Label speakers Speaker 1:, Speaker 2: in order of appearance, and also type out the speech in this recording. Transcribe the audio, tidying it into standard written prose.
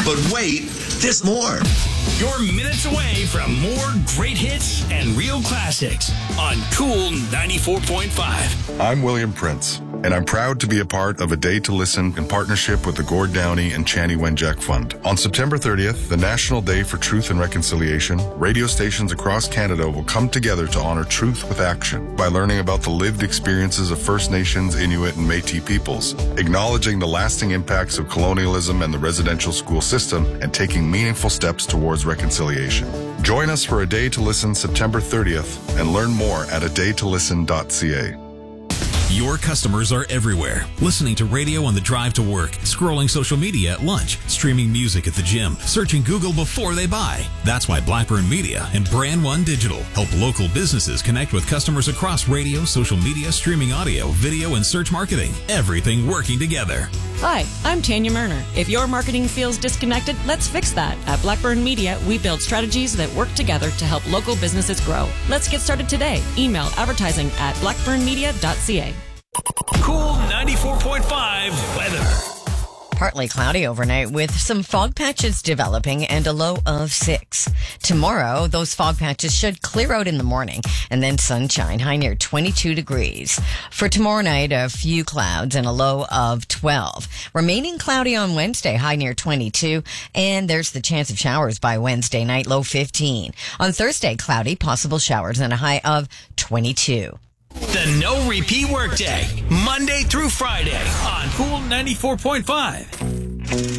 Speaker 1: But wait, there's more.
Speaker 2: You're minutes away from more great hits and real classics on Cool 94.5.
Speaker 3: I'm William Prince, and I'm proud to be a part of A Day to Listen in partnership with the Gord Downey and Chani Wenjack Fund. On September 30th, the National Day for Truth and Reconciliation, radio stations across Canada will come together to honor truth with action by learning about the lived experiences of First Nations, Inuit, and Métis peoples, acknowledging the lasting impacts of colonialism and the residential school system, and taking meaningful steps towards reconciliation. Join us for A Day to Listen September 30th and learn more at adaytolisten.ca.
Speaker 4: Your customers are everywhere, listening to radio on the drive to work, scrolling social media at lunch, streaming music at the gym, searching Google before they buy. That's why Blackburn Media and Brand One Digital help local businesses connect with customers across radio, social media, streaming audio, video, and search marketing. Everything working together.
Speaker 5: Hi, I'm Tanya Murner. If your marketing feels disconnected, let's fix that. At Blackburn Media, we build strategies that work together to help local businesses grow. Let's get started today. Email advertising@blackburnmedia.ca.
Speaker 2: Cool 94.5 weather.
Speaker 6: Partly cloudy overnight with some fog patches developing and a low of 6. Tomorrow, those fog patches should clear out in the morning and then sunshine, high near 22 degrees. For tomorrow night, a few clouds and a low of 12. Remaining cloudy on Wednesday, high near 22. And there's the chance of showers by Wednesday night, low 15. On Thursday, cloudy, possible showers and a high of 22.
Speaker 2: The no repeat workday, Monday through Friday on Cool 94.5.